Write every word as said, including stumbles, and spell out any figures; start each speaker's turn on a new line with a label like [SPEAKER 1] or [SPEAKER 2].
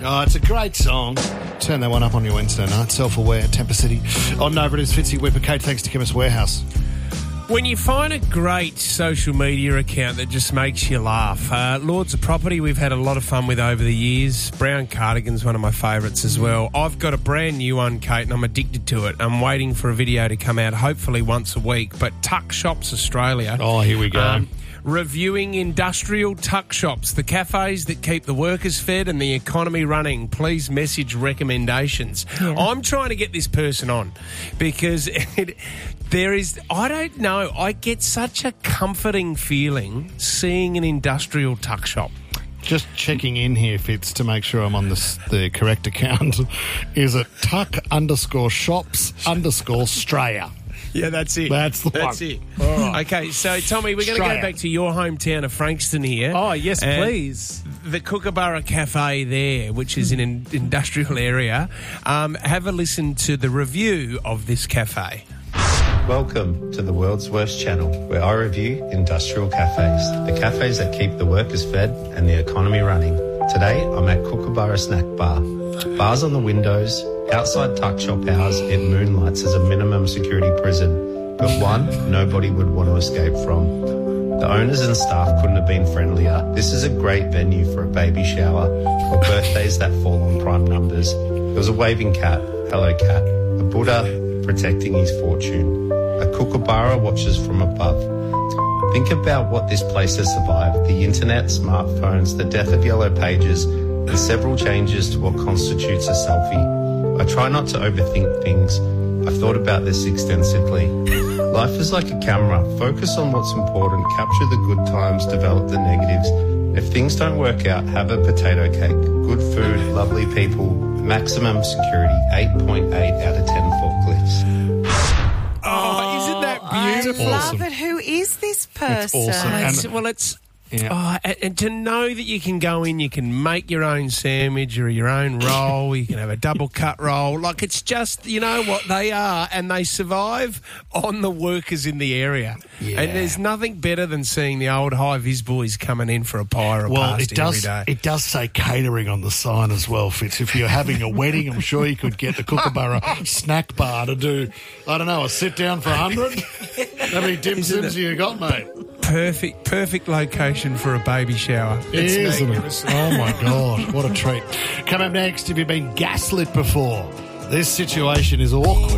[SPEAKER 1] Oh, it's a great song. Turn that one up on your Wednesday night. Self-Aware, Temper City. On Nova, it is Fitzy Whipper Kate, thanks to Chemist Warehouse.
[SPEAKER 2] When you find a great social media account that just makes you laugh, uh, Lords of Property we've had a lot of fun with over the years. Brown Cardigan's one of my favourites as well. I've got a brand new one, Kate, and I'm addicted to it. I'm waiting for a video to come out, hopefully once a week. But Tuck Shops Australia.
[SPEAKER 1] Oh, here we go. Um,
[SPEAKER 2] reviewing industrial tuck shops, the cafes that keep the workers fed and the economy running. Please message recommendations. Yeah. I'm trying to get this person on because it, there is, I don't know, I get such a comforting feeling seeing an industrial tuck shop.
[SPEAKER 1] Just checking in here, Fitz, to make sure I'm on the, the correct account. Is it tuck underscore shops underscore Australia?
[SPEAKER 2] Yeah, that's it.
[SPEAKER 1] That's the
[SPEAKER 2] That's
[SPEAKER 1] one.
[SPEAKER 2] it. Right. Okay, so Tommy, we're going to go back to your hometown of Frankston here.
[SPEAKER 3] Oh, yes,
[SPEAKER 2] and
[SPEAKER 3] please.
[SPEAKER 2] The Kookaburra Cafe there, which is in an industrial area. Um, have a listen to the review of this cafe.
[SPEAKER 4] Welcome to the world's worst channel, where I review industrial cafes, the cafes that keep the workers fed and the economy running. Today, I'm at Kookaburra Snack Bar. Bars on the windows, outside tuck shop hours, it moonlights as a minimum security prison, but one nobody would want to escape from. The owners and staff couldn't have been friendlier. This is a great venue for a baby shower or birthdays that fall on prime numbers. There was a waving cat, hello cat, a Buddha protecting his fortune. A kookaburra watches from above. Think about what this place has survived: the internet, smartphones, the death of yellow pages, and several changes to what constitutes a selfie. I try not to overthink things. I've thought about this extensively. Life is like a camera. Focus on what's important, capture the good times, develop the negatives. If things don't work out, have a potato cake. Good food, lovely people, maximum security, eight point eight out of ten forklifts.
[SPEAKER 2] Oh, isn't that beautiful?
[SPEAKER 5] I love it. Who is this person?
[SPEAKER 1] It's awesome.
[SPEAKER 2] It's- well, it's...
[SPEAKER 1] Yeah.
[SPEAKER 2] Oh, and, and to know that you can go in, you can make your own sandwich or your own roll, you can have a double cut roll. Like, it's just, you know what they are, and they survive on the workers in the area.
[SPEAKER 1] Yeah.
[SPEAKER 2] And there's nothing better than seeing the old high-vis boys coming in for a pie or a
[SPEAKER 1] Well,
[SPEAKER 2] pasty
[SPEAKER 1] it does,
[SPEAKER 2] every day.
[SPEAKER 1] it does say catering on the sign as well, Fitz. If you're having a wedding, I'm sure you could get the Kookaburra snack bar to do, I don't know, a sit-down for a hundred? How many dim sims you got, mate?
[SPEAKER 2] Perfect, perfect location for a baby shower.
[SPEAKER 1] It
[SPEAKER 2] It's
[SPEAKER 1] is, isn't it?
[SPEAKER 2] magnificent.
[SPEAKER 1] Oh, my God. What a treat. Coming up next, have you been gaslit before? This situation is awkward.